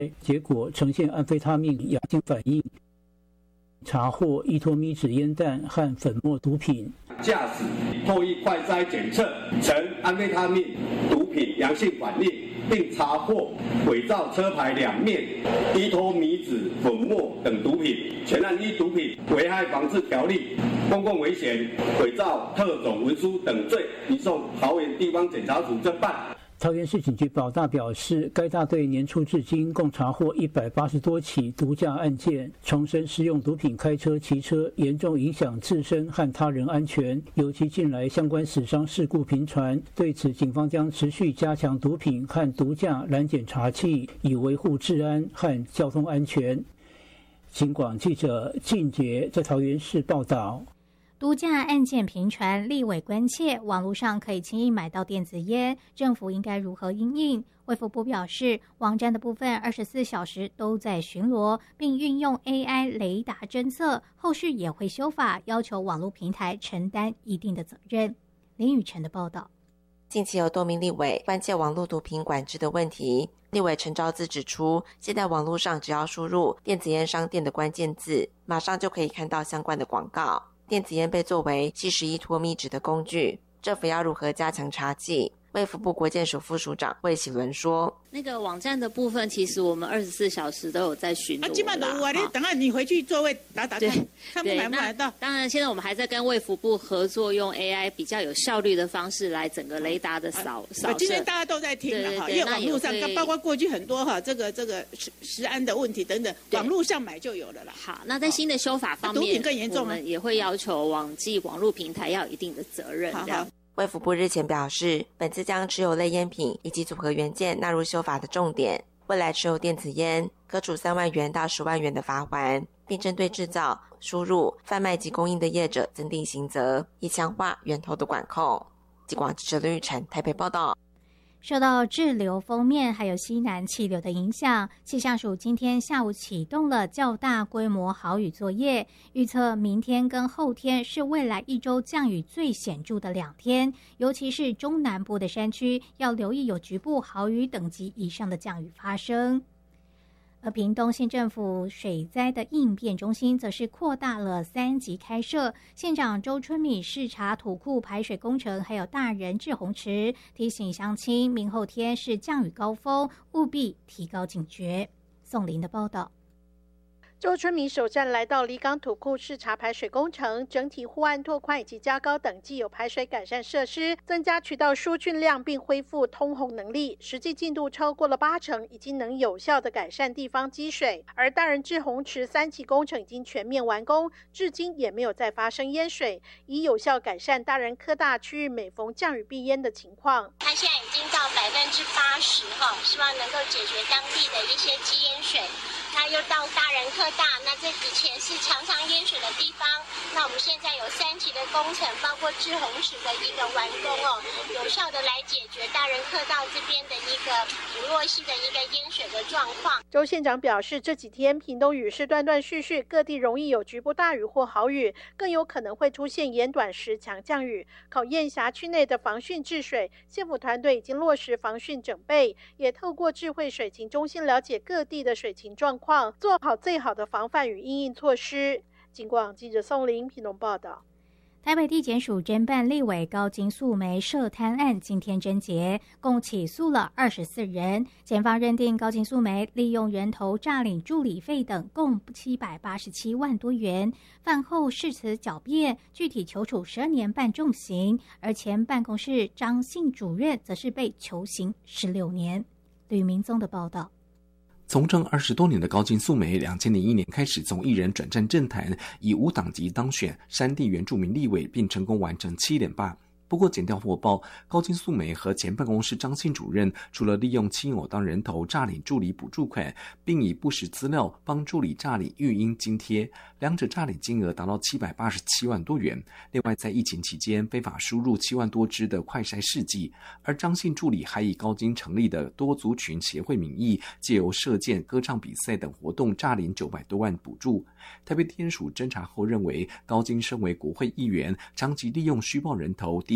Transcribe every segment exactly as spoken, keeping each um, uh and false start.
结果呈现安非他命阳性反应，查获依托咪酯烟弹和粉末毒品。 驾驶唾液快筛检测呈安非他命毒品阳性反应，并查获伪造车牌两面依托咪酯粉末等毒品，全案依毒品危害防治条例、公共危险、伪造特种文书等罪，移送桃园地方检察署侦办。 桃园市警局保大表示，该大队年初至今共查获一百八十多起毒驾案件，重申使用毒品开车、骑车严重影响自身和他人安全，尤其近来相关死伤事故频传。对此，警方将持续加强毒品和毒驾拦检查缉，以维护治安和交通安全。警广记者靳杰在桃园市报道。 毒驾案件频传，立委关切网络上可以轻易买到电子烟，政府应该如何因应？卫福部表示，网站的部分二十四小时都在巡逻，并运用 A I 雷达侦测，后续也会修法，要求网络平台承担一定的责任。林宇晨的报道。 近期有多名立委关切网络毒品管制的问题。立委陈昭姿指出，现在网络上只要输入电子烟商店的关键字，马上就可以看到相关的广告。电子烟被作为吸食依托咪酯的工具，政府要如何加强查缉？卫福部国健署副署长魏喜伦说：“ 那个网站的部分，其实我们二十四小时都有在巡逻。啊， 基本上我你等下你回去座位打打看，看不买不买到。 当然，现在我们还在跟卫福部合作，用 A I 比较有效率的方式来整个雷达的扫扫射。 今天大家都在听了哈，因为网络上包括过去很多哈，这个这个食食安的问题等等，网络上买就有了啦。 好，那在新的修法方面， 毒品更严重， 我们也会要求网际网络平台要有一定的责任。这样。” 卫福部日前表示，本次将持有类烟品以及组合元件纳入修法的重点，未来持有电子烟可处三万元到十万元的罚锾，并针对制造、输入、贩卖及供应的业者增订刑责，以强化源头的管控。警广记者刘玉成台北报道。 受到滞留锋面还有西南气流的影响，气象署今天下午启动了较大规模豪雨作业，预测明天跟后天是未来一周降雨最显著的两天，尤其是中南部的山区要留意有局部豪雨等级以上的降雨发生。而屏东县政府水灾的应变中心则是扩大了三级开设，县长周春米视察土库排水工程，还有大人滞洪池，提醒乡亲明后天是降雨高峰，务必提高警觉。宋林的报道。 周春米首站来到离港土库视察排水工程，整体护岸拓宽以及加高等既有排水改善设施，增加渠道疏浚量，并恢复通洪能力，实际进度超过了八成，已经能有效的改善地方积水。而大人滞洪池三期工程已经全面完工，至今也没有再发生淹水，以有效改善大人科大区域每逢降雨必淹的情况。 它现在已经到百分之八十哈，希望能够解决当地的一些积淹水。那又到大人科大，那这以前是常常淹水的地方，那我们现在有三期的工程，包括滞洪池的一个完工哦，有效的来解决大人科大这边的一个普洛溪的一个淹水的状况。 周县长表示，这几天屏东雨势断断续续，各地容易有局部大雨或豪雨，更有可能会出现延短时强降雨，考验辖区内的防汛治水。县府团队已经落实防汛整备，也透过智慧水情中心了解各地的水情状况，做好最好的防范与因应措施。警广记者宋林屏东报道。 台北地检署侦办立委高金素梅涉贪案，今天侦结，共起诉了二十四人。检方认定高金素梅利用人头诈领助理费等共七百八十七万多元，饭后誓词狡辩，具体求处十二年半重刑。而前办公室张姓主任则是被求刑十六年。吕明宗的报道。 从政二十多年的高金素梅，两千零一年开始从艺人转战政坛，以无党籍当选山地原住民立委，并成功完成七连霸。不过检调获报，高金素梅和前办公室张姓主任除了利用亲友当人头诈领助理补助款，并以不实资料帮助理诈领育婴津贴，两者诈领金额达到七百八十七万多元。另外在疫情期间非法输入七万多支的快筛试剂，而张姓助理还以高金成立的多族群协会名义，借由射箭、歌唱比赛等活动诈领九百多万补助。台北地检署侦查后认为，高金身为国会议员，长期利用虚报人头低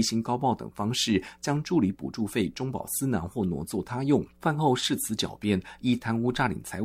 薪高报等方式将助理补助费中饱私囊或挪作他用，饭后誓词狡辩，以贪污诈领财物